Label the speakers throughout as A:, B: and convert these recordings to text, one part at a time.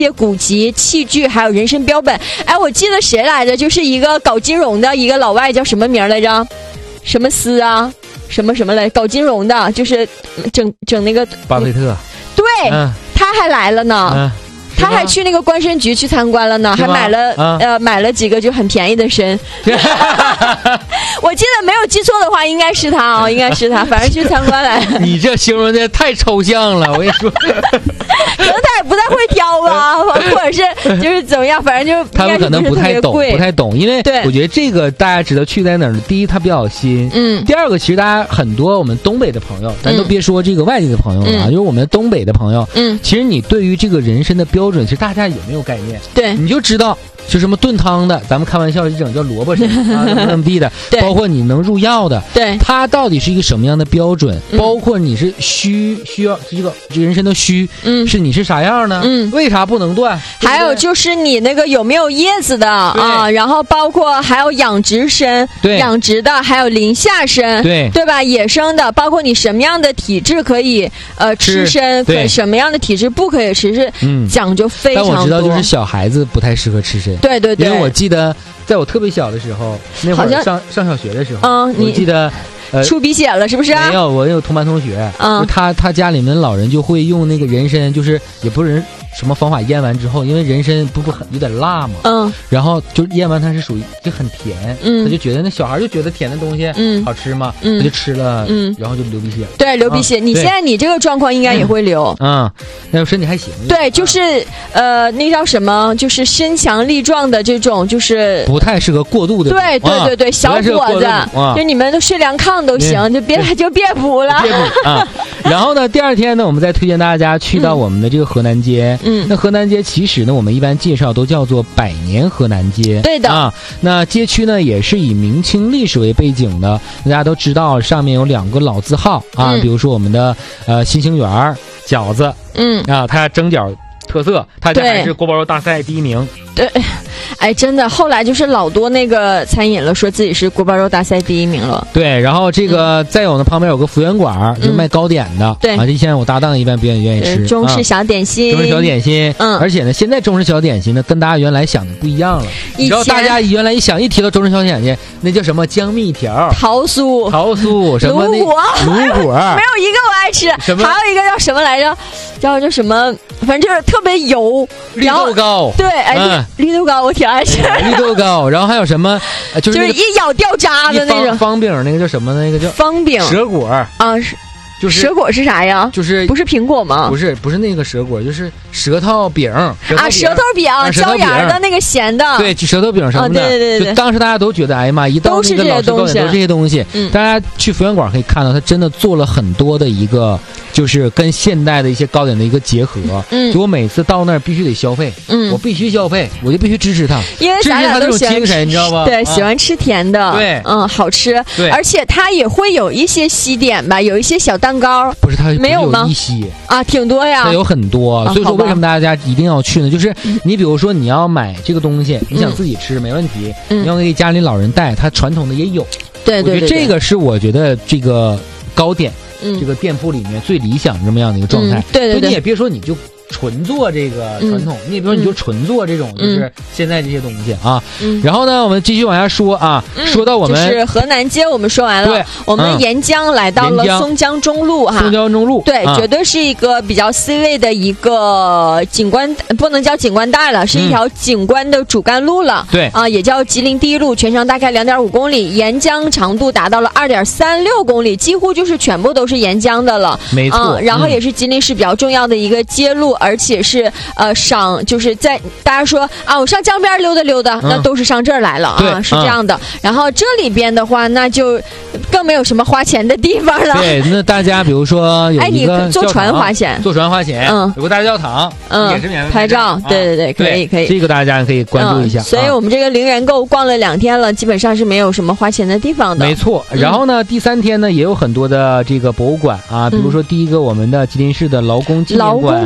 A: 些古籍、器具，还有人参标本。哎，我记得谁来着？就是一个搞金融的一个老外，叫什么名来着？什么斯啊？什么什么来？搞金融的，就是整那个
B: 巴菲特。
A: 对，他还来了呢。他还去那个关参局去参观了呢，还买了买了几个就很便宜的参。我记得没有记错的话，应该是他啊，应该是他，反正去参观来。
B: 你这形容的太抽象了，我跟你说。
A: 可能他也不太会挑吧，或者是就是怎么样，反正就
B: 他们可能不太懂，因为我觉得这个大家知道去在哪儿。第一，它比较新，第二个，其实大家很多我们东北的朋友，咱都别说这个外地的朋友了啊，就是我们东北的朋友，其实你对于这个人参的标准，其实大家也没有概念，
A: 对，
B: 你就知道。就什么炖汤的，咱们开玩笑一整叫萝卜参啊，怎么地的，包括你能入药的，
A: 对，
B: 它到底是一个什么样的标准？包括你是需要这个人参的须，是你是啥样呢？为啥不能断？
A: 还有就是你那个有没有叶子的啊？然后包括还有养殖参，养殖的，还有林下参，对吧？野生的，包括你什么样的体质可以吃参，什么样的体质不可以吃，是讲究非常多。
B: 但我知道就是小孩子不太适合吃参。
A: 对对对，
B: 因为我记得在我特别小的时候，那会儿上小学的时候，我记得
A: 出鼻血了是不是？
B: 没有，我有同班同学，就他家里面老人就会用那个人参，就是也不是什么方法腌完之后，因为人参不很有点辣嘛，然后就腌完它是属于就很甜，他就觉得那小孩就觉得甜的东西好吃嘛，他就吃了，然后就流鼻血。
A: 对，流鼻血。你现在你这个状况应该也会流，
B: 那身体还行。
A: 对，就是那叫什么，就是身强力壮的这种，就是
B: 不太适合过度的。
A: 对，小伙子，就你们都睡凉炕都行，就别补了。
B: 别补啊！然后呢，第二天呢，我们再推荐大家去到我们的这个河南街。那河南街其实呢，我们一般介绍都叫做百年河南街。
A: 对的
B: 啊，那街区呢也是以明清历史为背景的。大家都知道，上面有2个老字号啊，比如说我们的新兴园饺子，它蒸饺特色，它家还是锅包肉大赛第1名。
A: 对，哎，真的，后来就是老多那个餐饮了，说自己是锅包肉大赛第1名了。
B: 对，然后这个再有呢，旁边有个福源馆，就卖糕点的。
A: 对
B: 啊，这现在我搭档一般比较愿意吃
A: 中式小点心。
B: 中式小点心，而且呢，现在中式小点心呢，跟大家原来想的不一样了。你知道大家原来一提到中式小点心，那叫什么江蜜条、
A: 桃酥、
B: 什么
A: 卤果，
B: 没有一个
A: 我爱吃。
B: 什么？
A: 还有一个叫什么来着？叫什么？反正就是特别油。
B: 绿豆糕。
A: 对，绿豆糕我挺爱吃。
B: 绿豆糕，然后还有什么？就是
A: 一咬掉渣的那种。
B: 方饼那个叫什么？那个叫
A: 方饼。
B: 蛇果
A: 啊，就是蛇果是啥呀？
B: 就是
A: 不是苹果吗？
B: 不是那个蛇果，就是舌头饼啊，
A: 舌头饼，椒盐的那个咸的。
B: 对，舌头饼什么的。
A: 对。
B: 就当时大家都觉得，哎呀妈，一到那个老式糕点都是这些东西。大家去福源馆可以看到，他真的做了很多的一个。就是跟现代的一些糕点的一个结合，就我每次到那儿必须得消费，我必须消费，我就必须支持他，
A: 因为咱俩都喜欢
B: 精神，你知道吧？
A: 对，喜欢吃甜的，
B: 对，
A: 好吃，
B: 对，
A: 而且它也会有一些西点吧，有一些小蛋糕，
B: 不是它
A: 没有吗？
B: 一些
A: 啊，挺多呀，
B: 它有很多，所以说为什么大家一定要去呢？就是你比如说你要买这个东西，你想自己吃没问题，你要给家里老人带，它传统的也有，
A: 对，
B: 我觉得这个是我觉得这个糕点。这个店铺里面最理想这么样的一个状态，
A: 对，
B: 你也别说你就纯做这个传统，你也别说你就纯做这种就是现在这些东西啊。然后呢，我们继续往下说啊，说到我们
A: 就是河南街，我们说完了，对，我们沿江来到了松江中路哈，
B: 松江中路，
A: 对，绝对是一个比较 C 位的一个景观，不能叫景观带了，是一条景观的主干路了，
B: 对
A: 啊，也叫吉林第一路，全长大概2.5公里，沿江长度达到了2.36公里，几乎就是全部都是沿江的了，
B: 没错。
A: 然后也是吉林市比较重要的一个街路，而且是就是在大家说啊，我上江边溜达，那都是上这儿来了啊，是这样的。然后这里边的话，那就更没有什么花钱的地方了。
B: 对，那大家比如说有一个
A: 你坐船花钱，
B: 有个大教堂，也是免费
A: 拍照，对，可以，
B: 这个大家可以关注一下。
A: 所以我们这个陵园购逛了2天了，基本上是没有什么花钱的地方的。
B: 没错。然后呢，第3天呢也有很多的这个博物馆啊，比如说第一个我们的吉林市的劳工纪念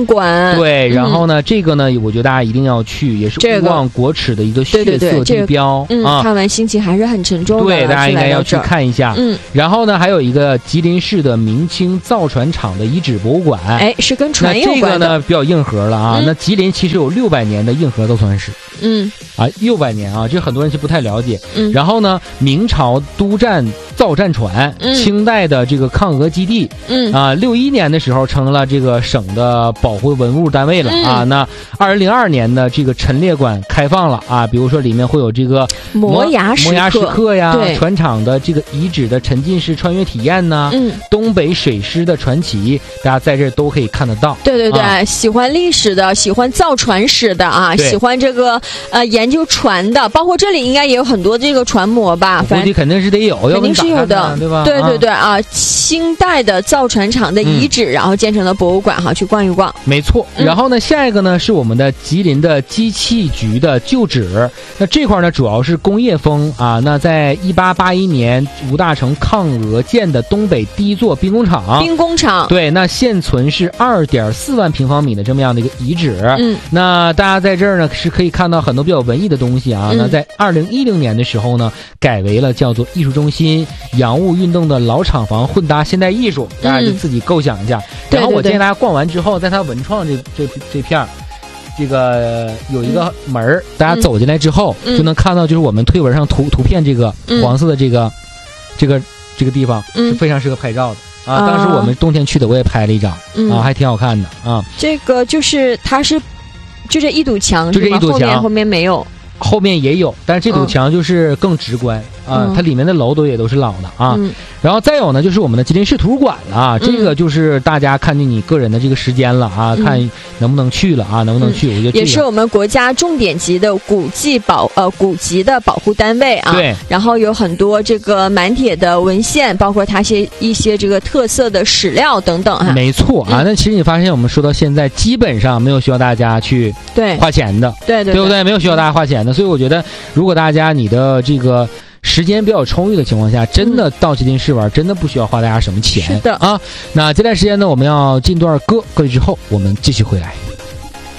A: 馆。
B: 对，然后呢，这个呢，我觉得大家一定要去，也是勿忘国耻的一个血色地标
A: 啊。看完心情还是很沉重的。
B: 对，大家应该要去看一下。然后呢，还有一个吉林市的明清造船厂的遗址博物馆。
A: 哎，是跟船有关的。
B: 那这个呢比较硬核了啊。那吉林其实有600年的硬核造船史。600年啊，这很多人就不太了解。然后呢，明朝督战造战船，清代的这个抗俄基地，61年的时候成了这个省的保护文物单位了啊。那2002年的这个陈列馆开放了啊，比如说里面会有这个
A: 摩崖石
B: 刻呀，船厂的这个遗址的沉浸式穿越体验呐，东北水师的传奇，大家在这都可以看得到。
A: 对，喜欢历史的，喜欢造船史的啊，喜欢这个研究船的，包括这里应该也有很多这个船模吧，
B: 估计肯定是得有，
A: 肯定是有的，
B: 对吧？
A: 对啊，清代的造船厂的遗址，然后建成了博物馆哈，去逛一逛。
B: 没错。然后呢，下一个呢是我们的吉林的机器局的旧址，那这块呢主要是工业风啊。那在1881年吴大成抗俄建的东北第一座兵工厂，对，那现存是2.4万平方米的这么样的一个遗址。那大家在这儿呢是可以看到很多比较文艺的东西啊。那在2010年的时候呢，改为了叫做艺术中心洋务运动的老厂房混搭现代艺术，大家就自己构想一下。然后我建议大家逛完之后，在它文创这片这个有一个门大家走进来之后，就能看到就是我们推文上图片这个黄色的这个地方是非常适合拍照的啊。当时我们冬天去的，我也拍了一张啊，还挺好看的啊。
A: 这个就是它是就这一堵墙，
B: 就这一堵墙，
A: 后面没有。
B: 后面也有，但是这堵墙就是更直观啊，它里面的楼也都是老的啊。然后再有呢，就是我们的吉林市图书馆了啊，这个就是大家看见你个人的这个时间了啊，看能不能去了啊，能不能去？我觉得
A: 也是我们国家重点级的古籍的保护单位啊。
B: 对。
A: 然后有很多这个满铁的文献，包括它一些这个特色的史料等等哈。
B: 没错啊，那其实你发现我们说到现在，基本上没有需要大家去花钱的，
A: 对
B: 不对？没有需要大家花钱的，所以我觉得如果大家你的这个时间比较充裕的情况下，真的到吉林市玩，真的不需要花大家什么钱。
A: 是的
B: 啊。那这段时间呢，我们要进段歌曲之后，我们继续回来。